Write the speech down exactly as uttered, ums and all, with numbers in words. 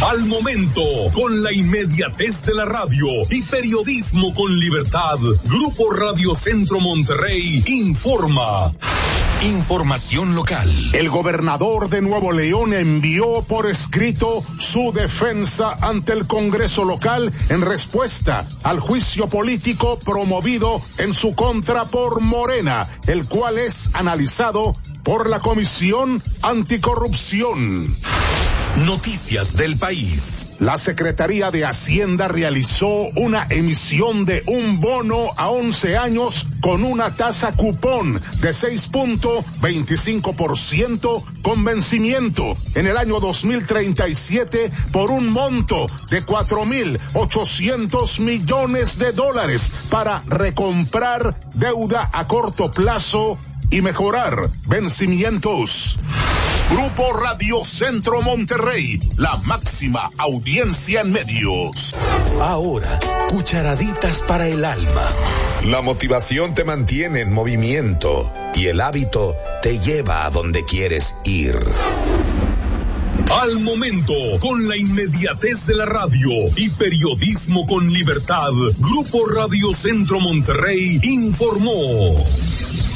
Al momento, con la inmediatez de la radio y periodismo con libertad, Grupo Radio Centro Monterrey informa. Información local. El gobernador de Nuevo León envió por escrito su defensa ante el Congreso local en respuesta al juicio político promovido en su contra por Morena, el cual es analizado por la Comisión Anticorrupción. Noticias del país. La Secretaría de Hacienda realizó una emisión de un bono a once años con una tasa cupón de seis punto veinticinco por ciento con vencimiento en el año dos mil treinta y siete por un monto de cuatro mil ochocientos millones de dólares para recomprar deuda a corto plazo y mejorar vencimientos. Grupo Radio Centro Monterrey, la máxima audiencia en medios. Ahora, cucharaditas para el alma. La motivación te mantiene en movimiento y el hábito te lleva a donde quieres ir. Al momento, con la inmediatez de la radio y periodismo con libertad, Grupo Radio Centro Monterrey informó.